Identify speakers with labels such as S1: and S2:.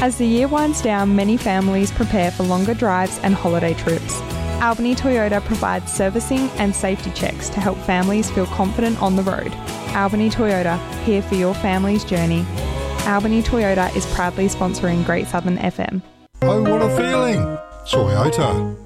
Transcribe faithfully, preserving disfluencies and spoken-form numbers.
S1: As the year winds down, many families prepare for longer drives and holiday trips. Albany Toyota provides servicing and safety checks to help families feel confident on the road. Albany Toyota, here for your family's journey. Albany Toyota is proudly sponsoring Great Southern F M.
S2: Oh, what a feeling! Toyota.